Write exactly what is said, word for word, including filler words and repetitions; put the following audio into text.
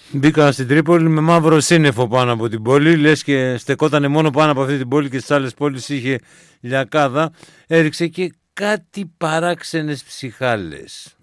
Μπήκα στην Τρίπολη με μαύρο σύννεφο πάνω από την πόλη, λες και στεκότανε μόνο πάνω από αυτή την πόλη και στις άλλες πόλεις είχε λιακάδα. Έριξε και κάτι παράξενες ψυχάλες.